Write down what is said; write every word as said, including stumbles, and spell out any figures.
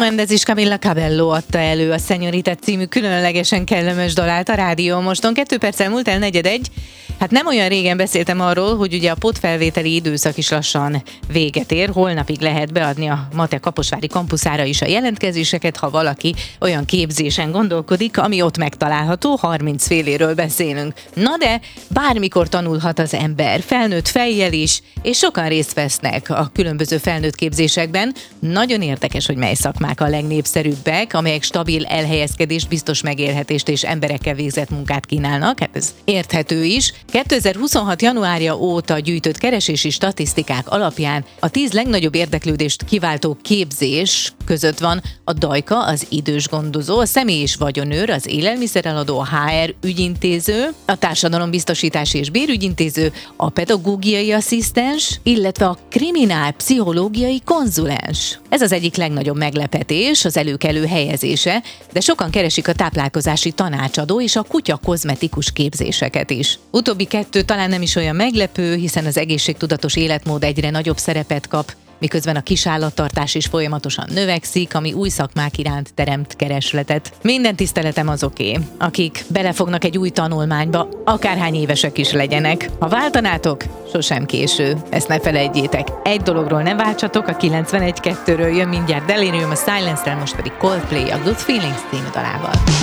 Mendes és Camila Cabello adta elő a Señorita című különlegesen kellemes dalát a Rádió Moston. Kettő perccel múlt el negyed egy. Hát nem olyan régen beszéltem arról, hogy ugye a pótfelvételi időszak is lassan véget ér. Holnapig lehet beadni a MATE Kaposvári kampuszára is a jelentkezéseket, ha valaki olyan képzésen gondolkodik, ami ott megtalálható, harminc féléről beszélünk. Na de bármikor tanulhat az ember, felnőtt fejjel is, és sokan részt vesznek a különböző felnőtt képzésekben. Nagyon érdekes, hogy mely szakmák a legnépszerűbbek, amelyek stabil elhelyezkedést, biztos megélhetést és emberekkel végzett munkát kínálnak. Hát ez érthető is. kétezer-huszonhat januárja óta gyűjtött keresési statisztikák alapján a tíz legnagyobb érdeklődést kiváltó képzés között van a dajka, az idős gondozó, a személy- és vagyonőr, az élelmiszereladó, a há er ügyintéző, a társadalombiztosítási és bérügyintéző, a pedagógiai asszisztens, illetve a kriminálpszichológiai konzulens. Ez az egyik legnagyobb meglepetés, az előkelő helyezése, de sokan keresik a táplálkozási tanácsadó és a kutya kozmetikus képzéseket is. Utóbbi kettő talán nem is olyan meglepő, hiszen az egészségtudatos életmód egyre nagyobb szerepet kap, miközben a kisállattartás is folyamatosan növekszik, ami új szakmák iránt teremt keresletet. Minden tiszteletem azoké, akik belefognak egy új tanulmányba, akárhány évesek is legyenek. Ha váltanátok, sosem késő. Ezt ne felejtjétek. Egy dologról ne váltsatok, a kilencvenegy kettőről jön mindjárt Delirium a Silence-tel, most pedig Coldplay a Good Feelings című dalával.